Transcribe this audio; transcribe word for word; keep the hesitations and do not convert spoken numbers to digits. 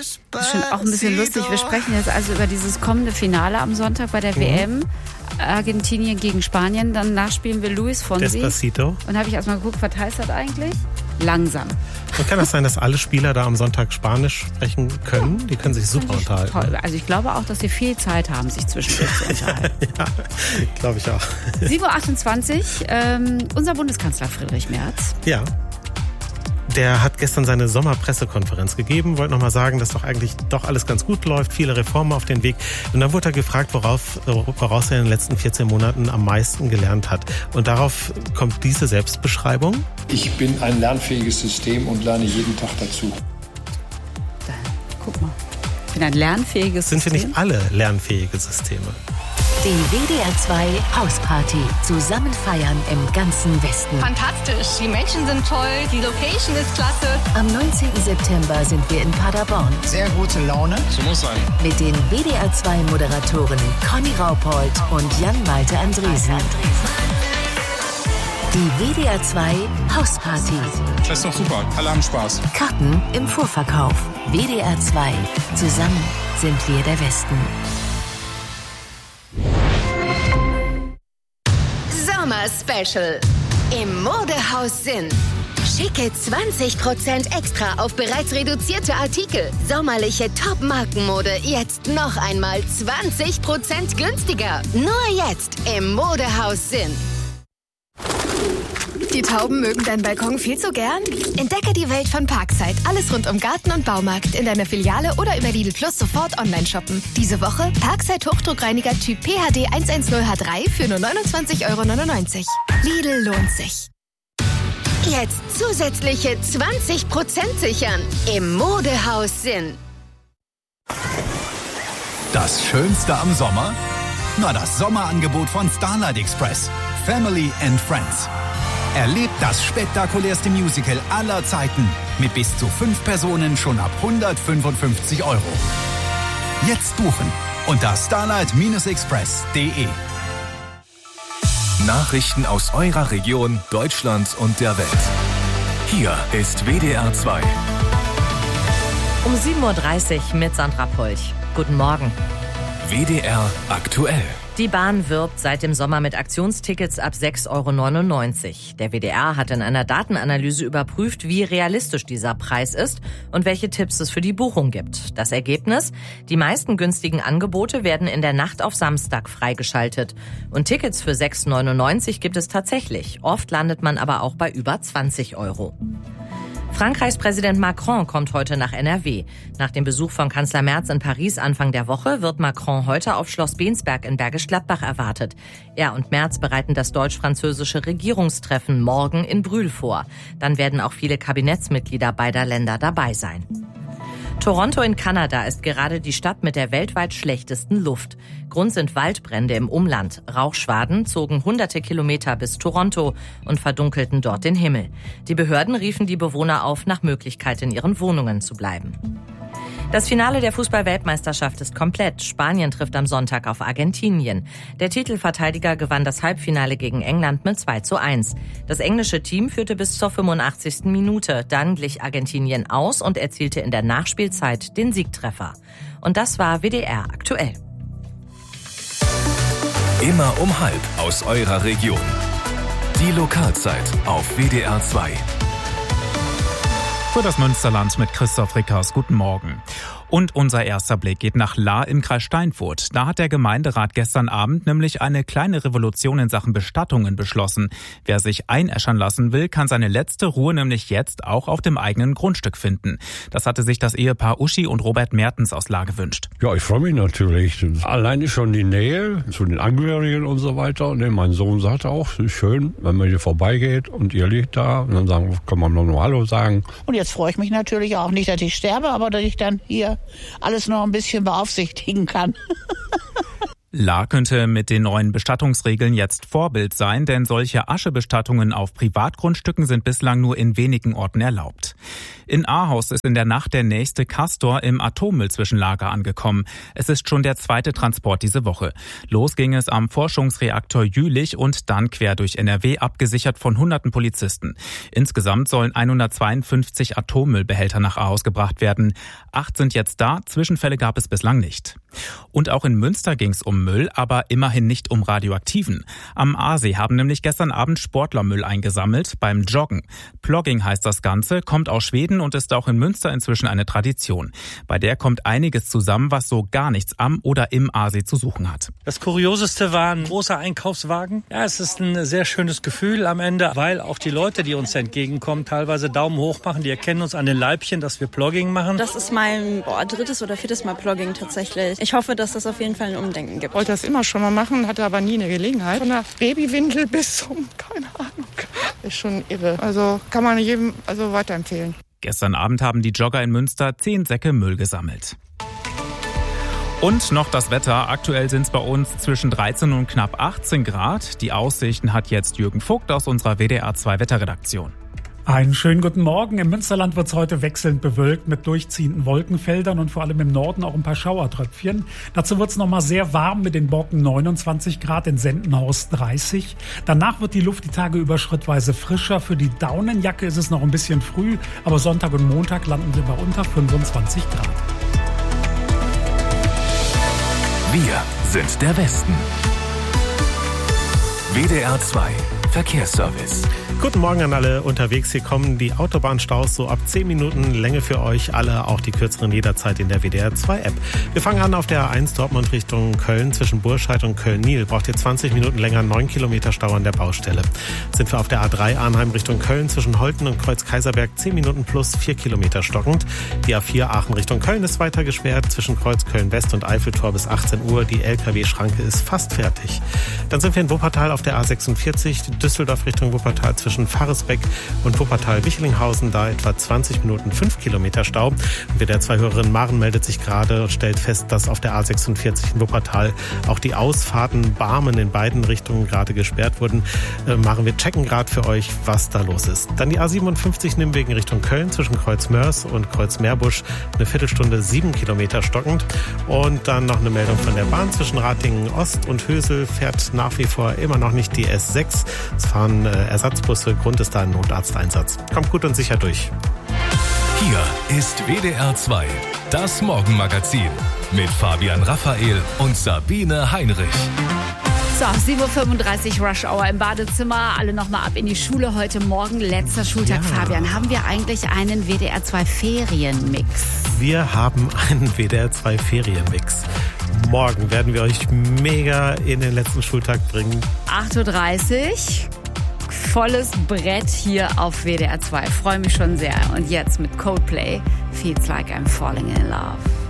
Schon auch ein bisschen lustig. Wir sprechen jetzt also über dieses kommende Finale am Sonntag bei der mhm. W M. Argentinien gegen Spanien. Danach spielen wir Luis Fonsi. Despacito. Und habe ich erstmal geguckt, was heißt das eigentlich? Langsam. Und kann das sein, dass alle Spieler da am Sonntag Spanisch sprechen können? Ja, die können sich super unterhalten. Toll. Also ich glaube auch, dass sie viel Zeit haben, sich zwischendurch zu unterhalten. Ja, glaube ich auch. sieben Uhr achtundzwanzig, ähm, unser Bundeskanzler Friedrich Merz. Ja. Der hat gestern seine Sommerpressekonferenz gegeben, wollte nochmal sagen, dass doch eigentlich doch alles ganz gut läuft, viele Reformen auf den Weg. Und dann wurde er gefragt, worauf, woraus er in den letzten vierzehn Monaten am meisten gelernt hat. Und darauf kommt diese Selbstbeschreibung. Ich bin ein lernfähiges System und lerne jeden Tag dazu. Da, guck mal, ich bin ein lernfähiges Sind System. Sind wir nicht alle lernfähige Systeme? Die W D R zwei Hausparty. Zusammen feiern im ganzen Westen. Fantastisch. Die Menschen sind toll. Die Location ist klasse. Am neunzehnten September sind wir in Paderborn. Sehr gute Laune. So muss sein. Mit den W D R zwei Moderatoren Conny Raupold und Jan-Malte Andresen. Die W D R zwei Hausparty. Das ist doch super. Alle haben Spaß. Karten im Vorverkauf. W D R zwei. Zusammen sind wir der Westen. Sommer-Special im Modehaus Sinn. Schicke zwanzig Prozent extra auf bereits reduzierte Artikel. Sommerliche Top-Markenmode jetzt noch einmal zwanzig Prozent günstiger. Nur jetzt im Modehaus Sinn. Die Tauben mögen deinen Balkon viel zu gern? Entdecke die Welt von Parkside. Alles rund um Garten und Baumarkt in deiner Filiale oder über Lidl Plus sofort online shoppen. Diese Woche Parkside Hochdruckreiniger Typ P H D hundertzehn H drei für nur neunundzwanzig Euro neunundneunzig. Lidl lohnt sich. Jetzt zusätzliche zwanzig Prozent sichern im Modehaus Sinn. Das Schönste am Sommer? Na, das Sommerangebot von Starlight Express. Family and Friends. Erlebt das spektakulärste Musical aller Zeiten mit bis zu fünf Personen schon ab hundertfünfundfünfzig Euro. Jetzt buchen unter starlight express punkt de. Nachrichten aus eurer Region, Deutschland und der Welt. Hier ist W D R zwei. Um sieben Uhr dreißig mit Sandra Polch. Guten Morgen. W D R aktuell. Die Bahn wirbt seit dem Sommer mit Aktionstickets ab sechs Euro neunundneunzig. Der W D R hat in einer Datenanalyse überprüft, wie realistisch dieser Preis ist und welche Tipps es für die Buchung gibt. Das Ergebnis? Die meisten günstigen Angebote werden in der Nacht auf Samstag freigeschaltet. Und Tickets für sechs Euro neunundneunzig gibt es tatsächlich. Oft landet man aber auch bei über zwanzig Euro. Frankreichs Präsident Macron kommt heute nach N R W. Nach dem Besuch von Kanzler Merz in Paris Anfang der Woche wird Macron heute auf Schloss Bensberg in Bergisch Gladbach erwartet. Er und Merz bereiten das deutsch-französische Regierungstreffen morgen in Brühl vor. Dann werden auch viele Kabinettsmitglieder beider Länder dabei sein. Toronto in Kanada ist gerade die Stadt mit der weltweit schlechtesten Luft. Grund sind Waldbrände im Umland. Rauchschwaden zogen hunderte Kilometer bis Toronto und verdunkelten dort den Himmel. Die Behörden riefen die Bewohner auf, nach Möglichkeit in ihren Wohnungen zu bleiben. Das Finale der Fußball-Weltmeisterschaft ist komplett. Spanien trifft am Sonntag auf Argentinien. Der Titelverteidiger gewann das Halbfinale gegen England mit zwei zu eins. Das englische Team führte bis zur fünfundachtzigsten Minute. Dann glich Argentinien aus und erzielte in der Nachspielzeit den Siegtreffer. Und das war W D R aktuell. Immer um halb aus eurer Region. Die Lokalzeit auf W D R zwei. Für das Münsterland mit Christoph Rickers. Guten Morgen. Und unser erster Blick geht nach Lahr im Kreis Steinfurt. Da hat der Gemeinderat gestern Abend nämlich eine kleine Revolution in Sachen Bestattungen beschlossen. Wer sich einäschern lassen will, kann seine letzte Ruhe nämlich jetzt auch auf dem eigenen Grundstück finden. Das hatte sich das Ehepaar Uschi und Robert Mertens aus Lahr gewünscht. Ja, ich freue mich natürlich. Alleine schon die Nähe zu den Angehörigen und so weiter. Und mein Sohn sagte auch, es ist schön, wenn man hier vorbeigeht und ihr liegt da. Und dann sagen, kann man noch Hallo sagen. Und jetzt freue ich mich natürlich auch nicht, dass ich sterbe, aber dass ich dann hier alles noch ein bisschen beaufsichtigen kann. Lahr könnte mit den neuen Bestattungsregeln jetzt Vorbild sein, denn solche Aschebestattungen auf Privatgrundstücken sind bislang nur in wenigen Orten erlaubt. In Ahaus ist in der Nacht der nächste Castor im Atommüllzwischenlager angekommen. Es ist schon der zweite Transport diese Woche. Los ging es am Forschungsreaktor Jülich und dann quer durch N R W, abgesichert von hunderten Polizisten. Insgesamt sollen hundertzweiundfünfzig Atommüllbehälter nach Ahaus gebracht werden. Acht sind jetzt da, Zwischenfälle gab es bislang nicht. Und auch in Münster ging es um Müll, aber immerhin nicht um radioaktiven. Am Aasee haben nämlich gestern Abend Sportler Müll eingesammelt beim Joggen. Plogging heißt das Ganze, kommt aus Schweden und ist auch in Münster inzwischen eine Tradition. Bei der kommt einiges zusammen, was so gar nichts am oder im Aasee zu suchen hat. Das Kurioseste war ein großer Einkaufswagen. Ja, es ist ein sehr schönes Gefühl am Ende, weil auch die Leute, die uns entgegenkommen, teilweise Daumen hoch machen. Die erkennen uns an den Leibchen, dass wir Plogging machen. Das ist mein boah, drittes oder viertes Mal Plogging tatsächlich. Ich hoffe, dass das auf jeden Fall ein Umdenken gibt. Ich wollte das immer schon mal machen, hatte aber nie eine Gelegenheit. Von der Babywindel bis zum, keine Ahnung, ist schon irre. Also kann man jedem also weiterempfehlen. Gestern Abend haben die Jogger in Münster zehn Säcke Müll gesammelt. Und noch das Wetter. Aktuell sind es bei uns zwischen dreizehn und knapp achtzehn Grad. Die Aussichten hat jetzt Jürgen Vogt aus unserer W D R zwei Wetterredaktion. Einen schönen guten Morgen. Im Münsterland wird es heute wechselnd bewölkt mit durchziehenden Wolkenfeldern und vor allem im Norden auch ein paar Schauertröpfchen. Dazu wird es nochmal sehr warm mit den Borken neunundzwanzig Grad, in Sendenhaus dreißig. Danach wird die Luft die Tage über schrittweise frischer. Für die Daunenjacke ist es noch ein bisschen früh, aber Sonntag und Montag landen wir bei unter fünfundzwanzig Grad. Wir sind der Westen. W D R zwei Verkehrsservice. Guten Morgen an alle unterwegs. Hier kommen die Autobahnstaus so ab zehn Minuten Länge für euch alle, auch die kürzeren jederzeit in der W D R zwei App. Wir fangen an auf der A eins Dortmund Richtung Köln zwischen Burscheid und Köln-Niel. Braucht ihr zwanzig Minuten länger, neun Kilometer Stau an der Baustelle. Sind wir auf der A drei Arnheim Richtung Köln zwischen Holten und Kreuz-Kaiserberg zehn Minuten plus vier Kilometer stockend. Die A vier Aachen Richtung Köln ist weiter gesperrt zwischen Kreuz Köln-West und Eiffeltor bis achtzehn Uhr. Die L K W-Schranke ist fast fertig. Dann sind wir in Wuppertal auf der A sechsundvierzig, Düsseldorf Richtung Wuppertal zwischen Pfarresbeck und Wuppertal-Wichelinghausen, da etwa zwanzig Minuten, fünf Kilometer Stau. W D R zwei Hörerin Maren meldet sich gerade und stellt fest, dass auf der A sechsundvierzig in Wuppertal auch die Ausfahrten Barmen in beiden Richtungen gerade gesperrt wurden. Äh, Maren, wir checken gerade für euch, was da los ist. Dann die A siebenundfünfzig Nimwegen Richtung Köln zwischen Kreuz-Mörs und Kreuz-Meerbusch, eine Viertelstunde, sieben Kilometer stockend. Und dann noch eine Meldung von der Bahn zwischen Ratingen Ost und Hösel fährt nach wie vor immer noch nicht die S sechs. Es fahren äh, Ersatzbusse, Grund ist da ein Notarzteinsatz. Kommt gut und sicher durch. Hier ist W D R zwei, das Morgenmagazin mit Fabian Raphael und Sabine Heinrich. So, sieben Uhr fünfunddreißig, Rush Hour im Badezimmer. Alle nochmal ab in die Schule. Heute Morgen, letzter Schultag. Ja. Fabian, haben wir eigentlich einen W D R zwei Ferienmix? Wir haben einen W D R zwei Ferienmix. Morgen werden wir euch mega in den letzten Schultag bringen. acht Uhr dreißig. Volles Brett hier auf W D R zwei. Freue mich schon sehr. Und jetzt mit Coldplay, Feels Like I'm Falling in Love.